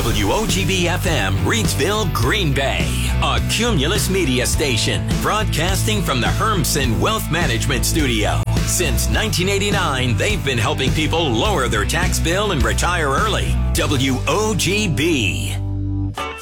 WOGB-FM, Reidsville, Green Bay. A Cumulus Media station, broadcasting from the Hermsen Wealth Management Studio. Since 1989, they've been helping people lower their tax bill and retire early. WOGB.